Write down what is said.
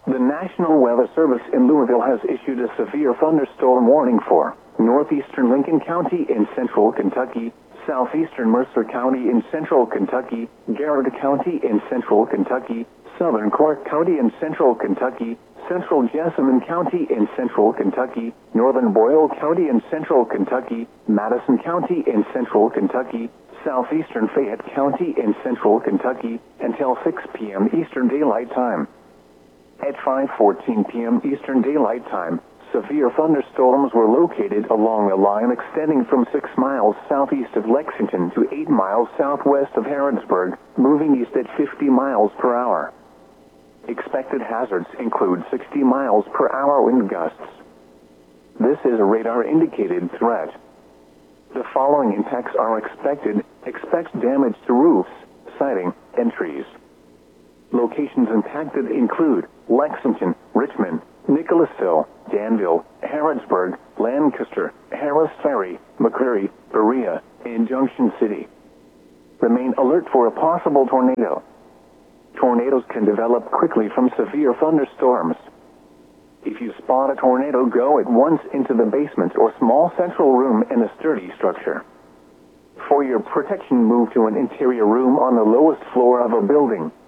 The National Weather Service in Louisville has issued a severe thunderstorm warning for northeastern Lincoln County in central Kentucky, southeastern Mercer County in central Kentucky, Garrett County in central Kentucky, southern Clark County in central Kentucky, central Jessamine County in central Kentucky, northern Boyle County in central Kentucky, Madison County in central Kentucky, southeastern Fayette County in central Kentucky, until 6 p.m. Eastern Daylight Time. At 5:14 p.m. Eastern Daylight Time, severe thunderstorms were located along a line extending from 6 miles southeast of Lexington to 8 miles southwest of Harrodsburg, moving east at 50 miles per hour. Expected hazards include 60 miles per hour wind gusts. This is a radar-indicated threat. The following impacts are expected. Expect damage to roofs, siding, and trees. Locations impacted include Lexington, Richmond, Nicholasville, Danville, Harrodsburg, Lancaster, Harris Ferry, McCreary, Berea, and Junction City. Remain alert for a possible tornado. Tornadoes can develop quickly from severe thunderstorms. If you spot a tornado, go at once into the basement or small central room in a sturdy structure. For your protection, move to an interior room on the lowest floor of a building.